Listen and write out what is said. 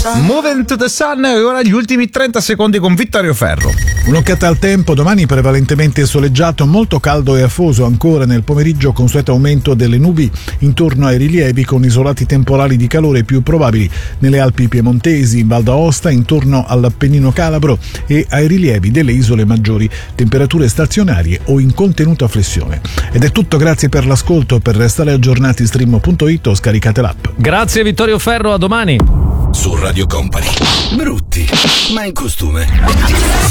Moving to the Sun, e ora gli ultimi 30 secondi con Vittorio Ferro. Un'occhiata al tempo, domani prevalentemente soleggiato, molto caldo e afoso ancora nel pomeriggio, consueto aumento delle nubi intorno ai rilievi con isolati temporali di calore più probabili nelle Alpi piemontesi, in Val d'Aosta, intorno all'Appennino calabro e ai rilievi delle isole maggiori, temperature stazionarie o in contenuta flessione. Ed è tutto, grazie per l'ascolto. Per restare aggiornati stream.it o scaricate l'app. Grazie Vittorio Ferro, a domani. Su Radio Company. Brutti, ma in costume.